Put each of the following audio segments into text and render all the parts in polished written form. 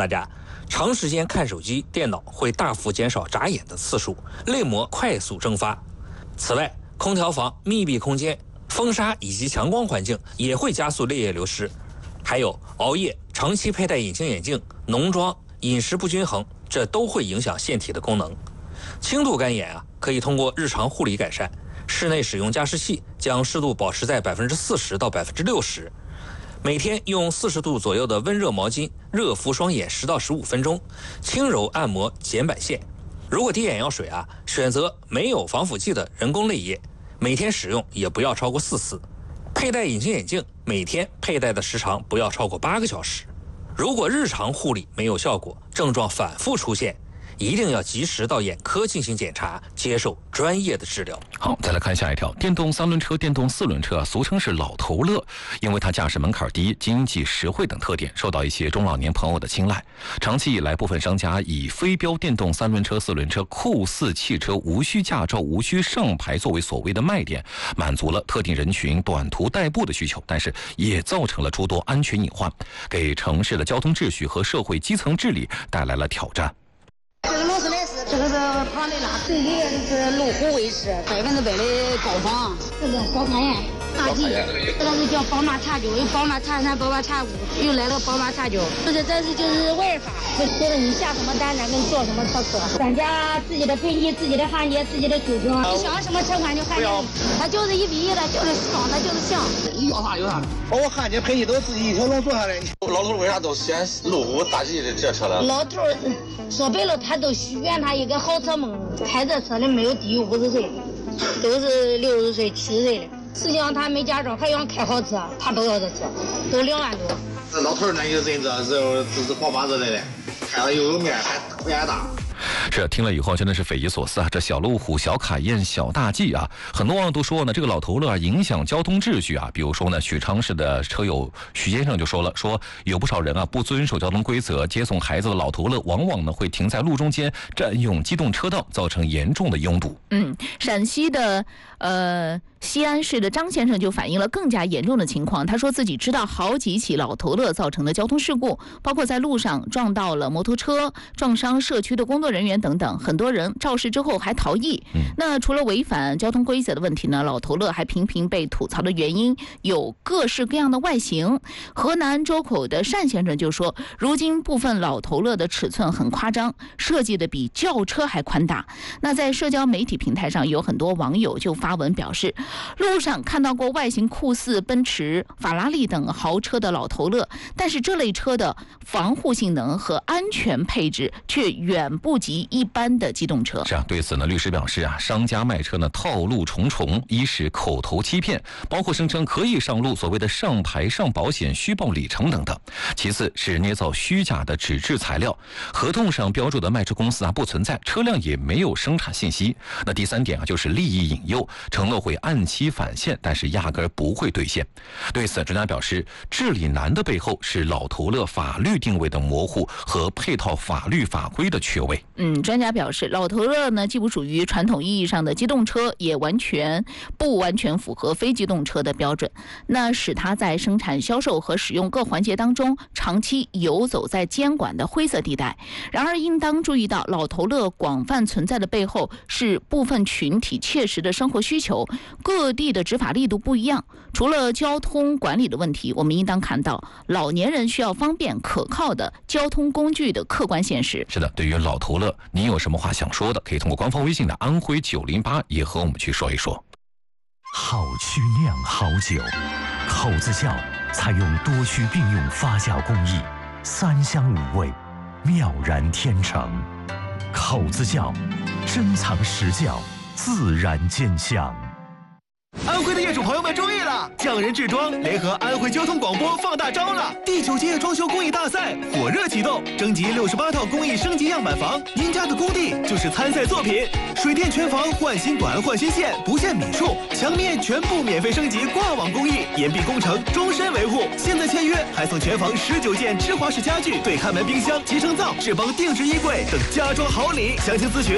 大家，长时间看手机、电脑会大幅减少眨眼的次数，泪膜快速蒸发。此外，空调房、密闭空间、风沙以及强光环境也会加速泪液流失。还有熬夜、长期佩戴隐形眼镜、浓妆、饮食不均衡，这都会影响腺体的功能。轻度干眼可以通过日常护理改善，室内使用加湿器，将湿度保持在40%到60%。每天用40度左右的温热毛巾热敷双眼10到15分钟，轻柔按摩睑板腺。如果滴眼药水选择没有防腐剂的人工泪液，每天使用也不要超过4次。佩戴隐形眼镜，每天佩戴的时长不要超过8个小时。如果日常护理没有效果，症状反复出现，一定要及时到眼科进行检查，接受专业的治疗。 好，再来看下一条。电动3轮车、电动4轮车俗称是老头乐，因为它驾驶门槛低、经济实惠等特点，受到一些中老年朋友的青睐。长期以来，部分商家以非标电动3轮车、4轮车酷似汽车，无需驾照、无需上牌作为所谓的卖点，满足了特定人群短途代步的需求，但是也造成了诸多安全隐患，给城市的交通秩序和社会基层治理带来了挑战。 这个是旁的啦，这里是路虎卫士，100%的高仿，这个小卡宴大 G， 这个是叫宝马茶酒，有宝马茶山、宝马茶屋，又来了宝马茶酒。这是就是玩法，就说了你下什么单，咱给你做什么特色，咱家自己的配件、自己的焊接、自己的酒精，你想什么车款就焊接，它就是1比1的，就是爽的，就是像。 你要啥有啥，包括焊接配件都自己一条龙做下来。 老头为啥都选路虎大 G 的这车了？ 老头说白了，他都许愿他一个好车梦，开这车的没有低于50岁，都是60岁、70岁的。实际上他没驾照，还想开好车，他都要这车，都2万多。 这老头那一阵子是宝马这类的，开了又有面，还头也大。 是听了以后真的是匪夷所思这小路虎、小卡宴、小大 G 很多网友都说呢，这个老头乐影响交通秩序比如说呢，许昌市的车友徐先生就说了，说有不少人不遵守交通规则，接送孩子的老头乐往往呢会停在路中间，占用机动车道，造成严重的拥堵。 陕西的西安市的张先生就反映了更加严重的情况。他说自己知道好几起老头乐造成的交通事故，包括在路上撞到了摩托车，撞伤社区的工作人员等等，很多人肇事之后还逃逸。那除了违反交通规则的问题呢，老头乐还频频被吐槽的原因有各式各样的外形。河南周口的单先生就说，如今部分老头乐的尺寸很夸张，设计的比轿车还宽大。那在社交媒体平台上，有很多网友就发文表示，路上看到过外形酷似奔驰、法拉利等豪车的老头乐，但是这类车的防护性能和安全配置却远不及一般的机动车。 是对此呢，律师表示商家卖车呢套路重重，一是口头欺骗，包括声称可以上路，所谓的上牌、上保险、虚报里程等等；其次是捏造虚假的纸质材料，合同上标注的卖车公司不存在，车辆也没有生产信息。那第三点就是利益引诱，承诺会按期返现，但是压根不会兑现。对此，专家表示，治理难的背后是老头乐法律定位的模糊和配套法律法规的缺位。 专家表示，老头乐呢既不属于传统意义上的机动车，也不完全符合非机动车的标准，那使它在生产、销售和使用各环节当中长期游走在监管的灰色地带。然而，应当注意到，老头乐广泛存在的背后是部分群体切实的生活需求，各地的执法力度不一样。除了交通管理的问题，我们应当看到老年人需要方便可靠的交通工具的客观现实。 是的，对于老头乐，您有什么话想说的，可以通过官方微信的安徽908也和我们去说一说。 好曲酿好酒，口子窖采用多区并用发酵工艺，3香5味，妙然天成。口子窖，珍藏实窖，自然见香。 安徽的业主朋友们注意了，匠人制装联合安徽交通广播放大招了！第9届装修工艺大赛火热启动，征集68套工艺升级样板房，您家的工地就是参赛作品。水电全房换新管换新线，不限米数，墙面全部免费升级挂网工艺，严密工程，终身维护。现在签约还送全房19件芝华士家具、对看门冰箱、集成灶、智邦定制衣柜等家装好礼。详情咨询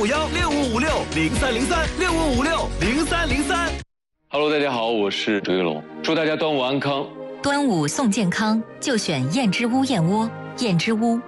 05516556030365560303。 Hello， 大家好，我是周玉龙，祝大家端午安康。 端午送健康，就选燕之屋燕窝。燕之屋